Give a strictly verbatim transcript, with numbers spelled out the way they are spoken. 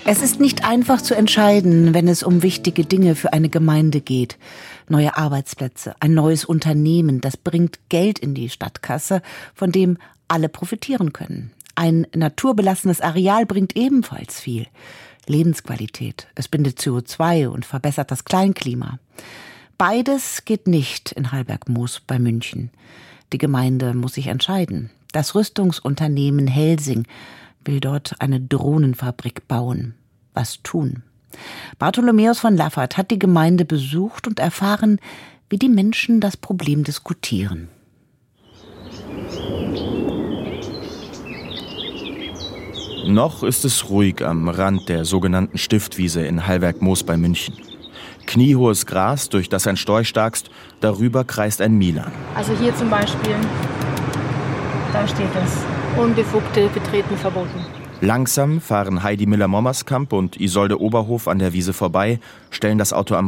Es ist nicht einfach zu entscheiden, wenn es um wichtige Dinge für eine Gemeinde geht. Neue Arbeitsplätze, ein neues Unternehmen, das bringt Geld in die Stadtkasse, von dem alle profitieren können. Ein naturbelassenes Areal bringt ebenfalls viel. Lebensqualität, es bindet C O zwei und verbessert das Kleinklima. Beides geht nicht in Hallbergmoos bei München. Die Gemeinde muss sich entscheiden. Das Rüstungsunternehmen Helsing will dort eine Drohnenfabrik bauen. Was tun? Bartholomäus von Laffert hat die Gemeinde besucht und erfahren, wie die Menschen das Problem diskutieren. Noch ist es ruhig am Rand der sogenannten Stiftwiese in Hallbergmoos bei München. Kniehohes Gras, durch das ein Storch starkst, darüber kreist ein Milan. Also hier zum Beispiel, da steht es, unbefugte Betreten verboten. Langsam fahren Heidi Müller-Mommerskamp und Isolde Oberhof an der Wiese vorbei, stellen das Auto am